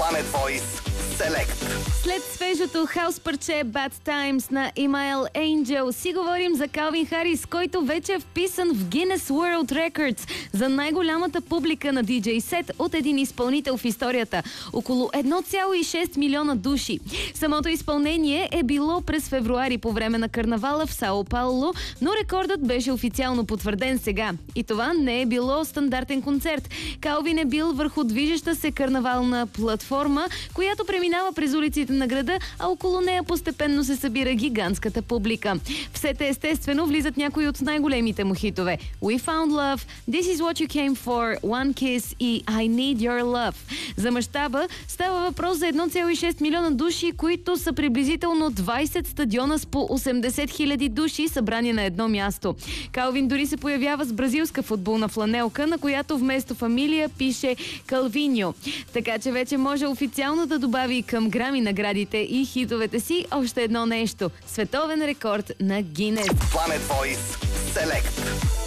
Planet Voice Select. След свежото хаус парче Bad Times на Email Angel си говорим за Калвин Харис, който вече е вписан в Guinness World Records за най-голямата публика на DJ сет от един изпълнител в историята. Около 1,6 милиона души. Самото изпълнение е било през февруари по време на карнавала в Сао Пауло, но рекордът беше официално потвърден сега. И това не е било стандартен концерт. Калвин е бил върху движеща се карнавална платформа, която преминава през улиците на града, а около нея постепенно се събира гигантската публика. В сета естествено влизат някои от най-големите му хитове: We Found Love, This Is What You Came For, One Kiss и I Need Your Love. За мащаба става въпрос за 1,6 милиона души, които са приблизително 20 стадиона с по 80 хиляди души, събрани на едно място. Калвин дори се появява с бразилска футболна фланелка, на която вместо фамилия пише Калвиньо. Така че вече може официално да добави към Грами наградите и хитовете си още едно нещо – световен рекорд на Гинес. Planet Voice Select.